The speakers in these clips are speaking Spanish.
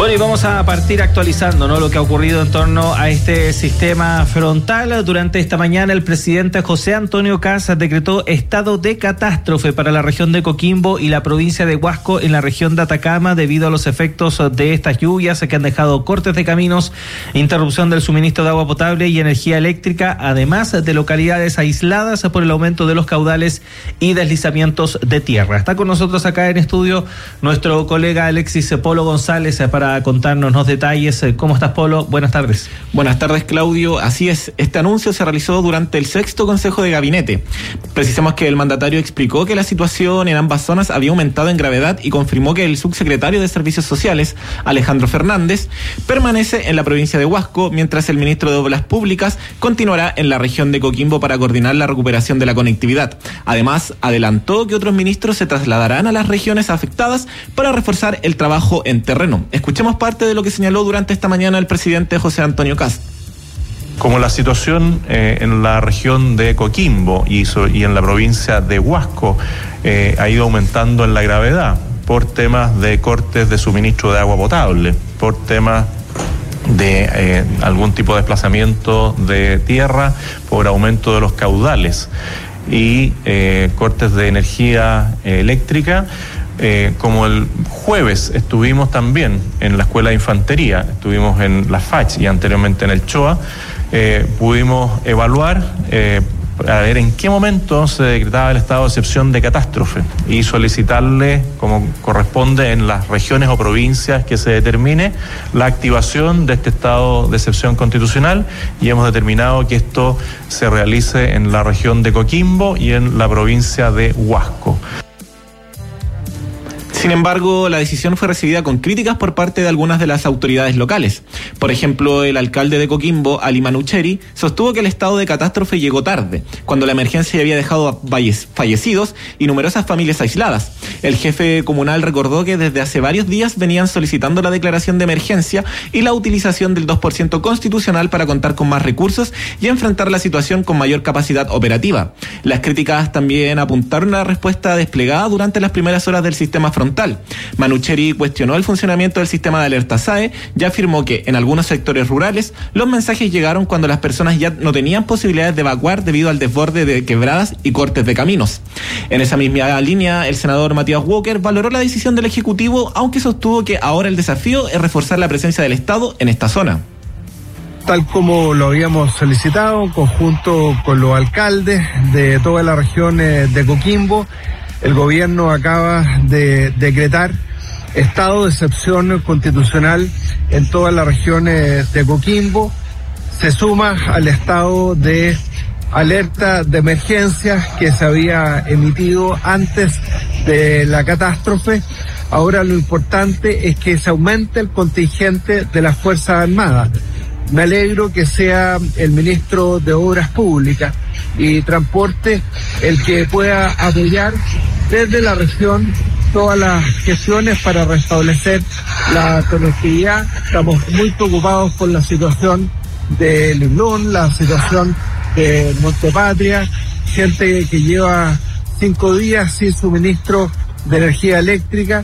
Bueno, y vamos a partir actualizando, ¿no?, lo que ha ocurrido en torno a este sistema frontal. Durante esta mañana, el presidente José Antonio Kast decretó estado de catástrofe para la región de Coquimbo y la provincia de Huasco en la región de Atacama debido a los efectos de estas lluvias que han dejado cortes de caminos, interrupción del suministro de agua potable y energía eléctrica, además de localidades aisladas por el aumento de los caudales y deslizamientos de tierra. Está con nosotros acá en estudio nuestro colega Alexis Polo González para contarnos los detalles. ¿Cómo estás, Polo? Buenas tardes. Buenas tardes, Claudio. Así es, este anuncio se realizó durante el 6º Consejo de Gabinete. Precisamos que el mandatario explicó que la situación en ambas zonas había aumentado en gravedad y confirmó que el subsecretario de Servicios Sociales, Alejandro Fernández, permanece en la provincia de Huasco, mientras el ministro de Obras Públicas continuará en la región de Coquimbo para coordinar la recuperación de la conectividad. Además, adelantó que otros ministros se trasladarán a las regiones afectadas para reforzar el trabajo en terreno. Escuchemos parte de lo que señaló durante esta mañana el presidente José Antonio Kast. Como la situación en la región de Coquimbo y en la provincia de Huasco ha ido aumentando en la gravedad por temas de cortes de suministro de agua potable, por temas de algún tipo de desplazamiento de tierra, por aumento de los caudales y cortes de energía eléctrica. Como el jueves estuvimos también en la Escuela de Infantería, estuvimos en la FACH y anteriormente en el CHOA, pudimos evaluar a ver en qué momento se decretaba el estado de excepción de catástrofe y solicitarle, como corresponde en las regiones o provincias que se determine, la activación de este estado de excepción constitucional, y hemos determinado que esto se realice en la región de Coquimbo y en la provincia de Huasco. Sin embargo, la decisión fue recibida con críticas por parte de algunas de las autoridades locales. Por ejemplo, el alcalde de Coquimbo, Ali Manucheri, sostuvo que el estado de catástrofe llegó tarde, cuando la emergencia había dejado a fallecidos y numerosas familias aisladas. El jefe comunal recordó que desde hace varios días venían solicitando la declaración de emergencia y la utilización del 2% constitucional para contar con más recursos y enfrentar la situación con mayor capacidad operativa. Las críticas también apuntaron a la respuesta desplegada durante las primeras horas del sistema frontal. Manucheri cuestionó el funcionamiento del sistema de alerta SAE y afirmó que en algunos sectores rurales los mensajes llegaron cuando las personas ya no tenían posibilidades de evacuar debido al desborde de quebradas y cortes de caminos. En esa misma línea, el senador Matías Walker valoró la decisión del Ejecutivo, aunque sostuvo que ahora el desafío es reforzar la presencia del Estado en esta zona. Tal como lo habíamos solicitado, en conjunto con los alcaldes de toda la región de Coquimbo, el gobierno acaba de decretar estado de excepción constitucional en todas las regiones de Coquimbo. Se suma al estado de alerta de emergencia que se había emitido antes de la catástrofe. Ahora lo importante es que se aumente el contingente de las Fuerzas Armadas. Me alegro que sea el ministro de Obras Públicas y Transporte el que pueda apoyar desde la región todas las gestiones para restablecer la conectividad. Estamos muy preocupados por la situación de Liblón, la situación de Montepatria, gente que lleva 5 días sin suministro de energía eléctrica.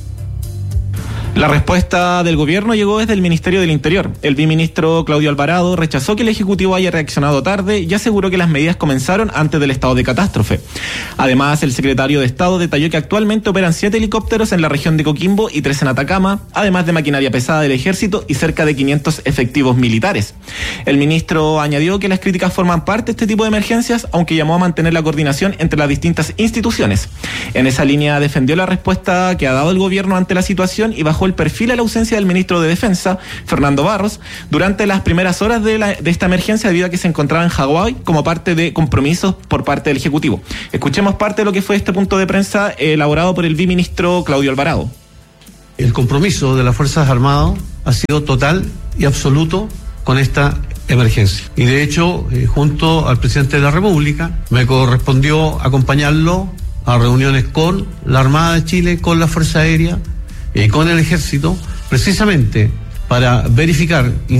La respuesta del gobierno llegó desde el Ministerio del Interior. El viceministro Claudio Alvarado rechazó que el Ejecutivo haya reaccionado tarde y aseguró que las medidas comenzaron antes del estado de catástrofe. Además, el secretario de Estado detalló que actualmente operan 7 helicópteros en la región de Coquimbo y 3 en Atacama, además de maquinaria pesada del Ejército y cerca de 500 efectivos militares. El ministro añadió que las críticas forman parte de este tipo de emergencias, aunque llamó a mantener la coordinación entre las distintas instituciones. En esa línea defendió la respuesta que ha dado el gobierno ante la situación y bajó el perfil a la ausencia del ministro de Defensa, Fernando Barros, durante las primeras horas de esta emergencia debido a que se encontraba en Hawái como parte de compromisos por parte del Ejecutivo. Escuchemos parte de lo que fue este punto de prensa elaborado por el viceministro Claudio Alvarado. El compromiso de las Fuerzas Armadas ha sido total y absoluto con esta emergencia. Y de hecho, junto al presidente de la República, me correspondió acompañarlo a reuniones con la Armada de Chile, con la Fuerza Aérea, con el Ejército, precisamente para verificar